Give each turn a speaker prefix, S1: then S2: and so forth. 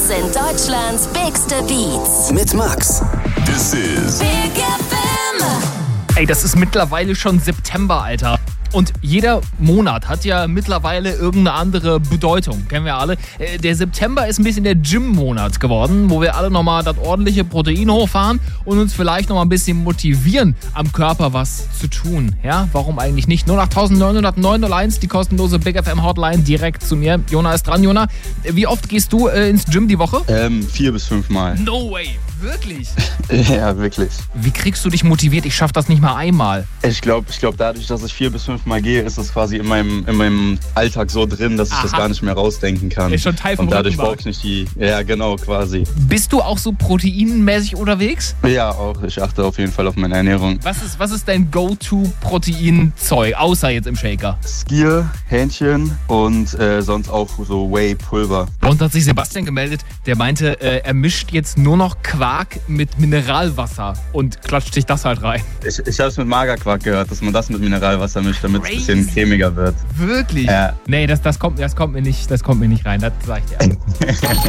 S1: sind Deutschlands bigste Beats.
S2: Mit Max.
S3: This is
S1: Big FM.
S4: Ey, das ist mittlerweile schon September, Alter. Und jeder Monat hat ja mittlerweile irgendeine andere Bedeutung, kennen wir alle. Der September ist ein bisschen der Gym-Monat geworden, wo wir alle nochmal das ordentliche Protein hochfahren und uns vielleicht nochmal ein bisschen motivieren, am Körper was zu tun. Ja, warum eigentlich nicht? 0890901, die kostenlose Big FM Hotline direkt zu mir. Jona ist dran. Jona, wie oft gehst du ins Gym die Woche?
S5: 4 bis 5 Mal.
S4: No way, wirklich?
S5: Ja, wirklich.
S4: Wie kriegst du dich motiviert? Ich schaff das nicht mal einmal.
S5: Ich glaube, dadurch, dass ich 4 bis 5 Mal gehe, ist das quasi in meinem Alltag so drin, dass ich das gar nicht mehr rausdenken kann.
S4: Ist schon Teil vom
S5: Und dadurch
S4: Rückenmark.
S5: brauche ich nicht die... Ja, genau, quasi.
S4: Bist du auch so proteinmäßig unterwegs?
S5: Ja, auch. Ich achte auf jeden Fall auf meine Ernährung.
S4: Was ist dein Go-To-Protein-Zeug, außer jetzt im Shaker?
S5: Skier, Hähnchen und sonst auch so Whey-Pulver.
S4: Und hat sich Sebastian gemeldet, der meinte, er mischt jetzt nur noch Quark mit Mineralwasser und klatscht sich das halt rein.
S5: Ich habe es mit Magerquark gehört, dass man das mit Mineralwasser mischt, damit es ein bisschen cremiger wird.
S4: Wirklich?
S5: Ja.
S4: Nee, das kommt mir nicht rein, das sag ich dir.